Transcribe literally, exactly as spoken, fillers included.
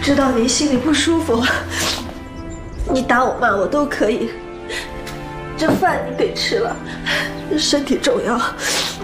知道你心里不舒服，你打我骂我都可以。这饭你得吃了，身体重要。